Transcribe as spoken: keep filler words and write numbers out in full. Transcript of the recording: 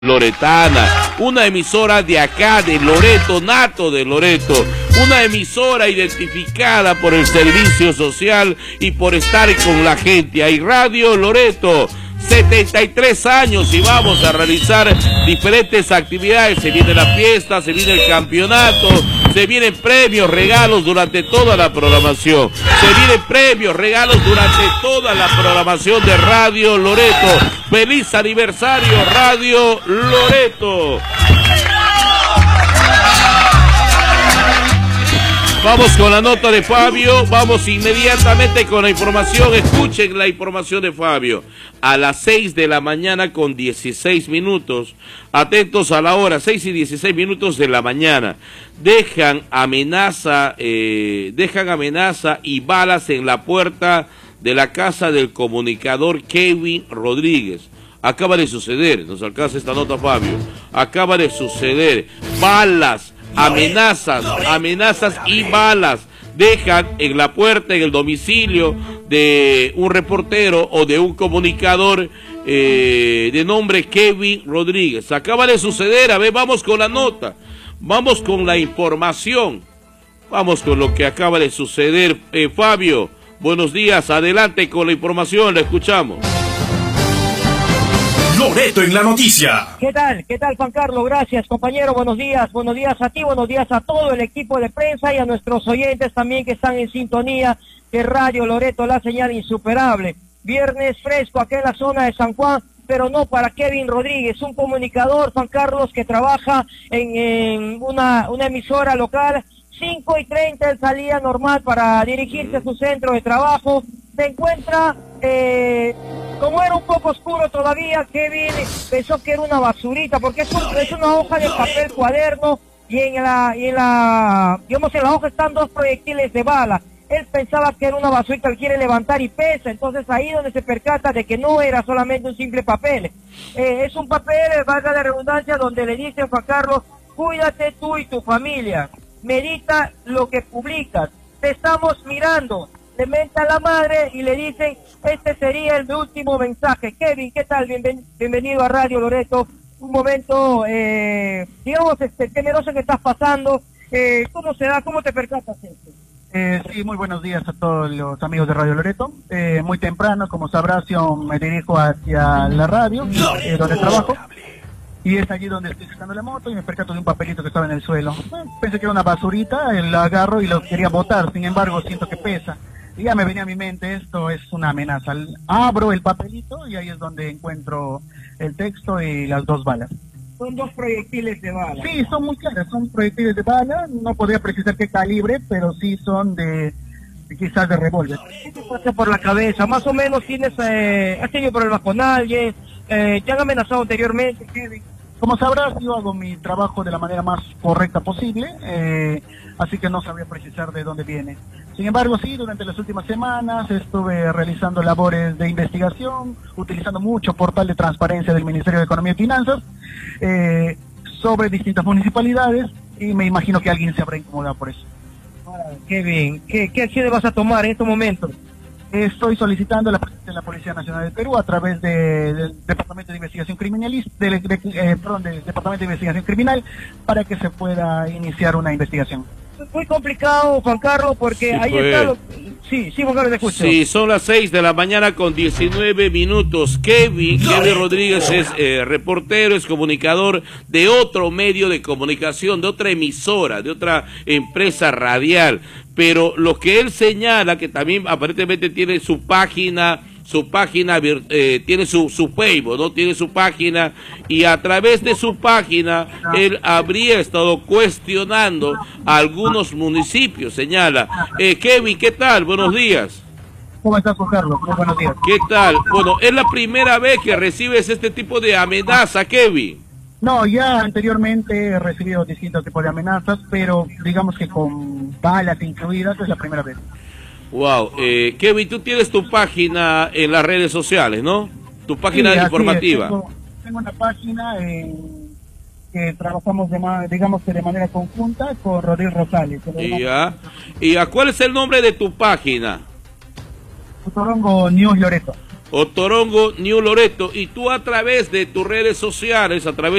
Loretana, una emisora de acá, de Loreto, nato de Loreto, una emisora identificada por el servicio social y por estar con la gente. Hay Radio Loreto, setenta y tres años y vamos a realizar diferentes actividades. Se viene la fiesta, se viene el campeonato, se vienen premios, regalos durante toda la programación. Se vienen premios, regalos durante toda la programación de Radio Loreto. ¡Feliz aniversario, Radio Loreto! Vamos con la nota de Fabio, vamos inmediatamente con la información. Escuchen la información de Fabio. A las seis de la mañana con dieciséis minutos, atentos a la hora, seis y dieciséis minutos de la mañana, dejan amenaza, eh, dejan amenaza y balas en la puerta de la casa del comunicador Kevin Rodríguez. Acaba de suceder, nos alcanza esta nota Fabio, acaba de suceder, balas, amenazas, amenazas y balas dejan en la puerta, en el domicilio de un reportero o de un comunicador eh, de nombre Kevin Rodríguez. Acaba de suceder, a ver, vamos con la nota, vamos con la información, vamos con lo que acaba de suceder. eh, Fabio, buenos días, adelante con la información, la escuchamos. Loreto en la noticia. ¿Qué tal? ¿Qué tal, Juan Carlos? Gracias, compañero. Buenos días. Buenos días a ti, buenos días a todo el equipo de prensa y a nuestros oyentes también que están en sintonía de Radio Loreto, la señal insuperable. Viernes fresco aquí en la zona de San Juan, pero no para Kevin Rodríguez, un comunicador, Juan Carlos, que trabaja en, en una, una emisora local. cinco y treinta él salía normal para dirigirse a su centro de trabajo. Se encuentra, eh, como era un poco oscuro todavía, Kevin pensó que era una basurita, porque es, un, es una hoja de papel cuaderno y en la, y en la, digamos, en la hoja están dos proyectiles de bala. Él pensaba que era una basurita, él quiere levantar y pesa, entonces ahí donde se percata de que no era solamente un simple papel. Eh, es un papel, valga la redundancia, donde le dice Juan Carlos, cuídate tú y tu familia. Medita lo que publicas, te estamos mirando, le menta a la madre y le dicen, este sería el último mensaje. Kevin, ¿qué tal? Bienven bienvenido a Radio Loreto, un momento, eh, digamos, este, temeroso que estás pasando, eh, ¿cómo se da? ¿Cómo te percatas esto? Eh, sí, muy buenos días a todos los amigos de Radio Loreto. Eh, muy temprano, como sabrás, yo me dirijo hacia la radio, eh, donde trabajo. Y es allí donde estoy sacando la moto y me percato de un papelito que estaba en el suelo. Bueno, pensé que era una basurita, la agarro y lo quería botar, sin embargo siento que pesa. Y ya me venía a mi mente, esto es una amenaza. Abro el papelito y ahí es donde encuentro el texto y las dos balas. Son dos proyectiles de bala. Sí, son muy claras, son proyectiles de bala, no podría precisar qué calibre, pero sí son de, quizás de revólver. ¿Qué te pasa por la cabeza? Más o menos tienes, eh, has tenido problemas con alguien, eh, te han amenazado anteriormente, Kevin. Como sabrás, yo hago mi trabajo de la manera más correcta posible, eh, así que no sabría precisar de dónde viene. Sin embargo, sí, durante las últimas semanas estuve realizando labores de investigación, utilizando mucho portal de transparencia del Ministerio de Economía y Finanzas, eh, sobre distintas municipalidades, y me imagino que alguien se habrá incomodado por eso. Ah, Kevin, ¿qué, qué acciones vas a tomar en estos momentos? Estoy solicitando la presencia de la Policía Nacional del Perú a través de, del Departamento de Investigación Criminalista, del, de, eh, perdón, del Departamento de Investigación Criminal, para que se pueda iniciar una investigación. Es muy complicado, Juan Carlos, porque sí, ahí pues. está lo... Sí, sí, Juan Carlos, te escucho. Sí, son las seis de la mañana con diecinueve minutos. Kevin, Kevin Rodríguez es eh, reportero, es comunicador de otro medio de comunicación, de otra emisora, de otra empresa radial. Pero lo que él señala, que también aparentemente tiene su página, su página, eh, tiene su, su Facebook, ¿no? Tiene su página, y a través de su página, él habría estado cuestionando a algunos municipios, señala. Eh, Kevin, ¿qué tal? Buenos días. ¿Cómo estás, Juan Carlos? Muy buenos días. ¿Qué tal? Bueno, es la primera vez que recibes este tipo de amenaza, Kevin. No, ya anteriormente he recibido distintos tipos de amenazas, pero digamos que con balas incluidas es la primera vez. Wow, eh, Kevin, tú tienes tu página en las redes sociales, ¿no? Tu página sí, informativa. Tengo, tengo una página en que trabajamos de, digamos que de manera conjunta con Rodrigo Rosales. ¿Y a, ¿Y a cuál es el nombre de tu página? Cotorongo News Loreto. Otorongo New Loreto, y tú a través de tus redes sociales, a través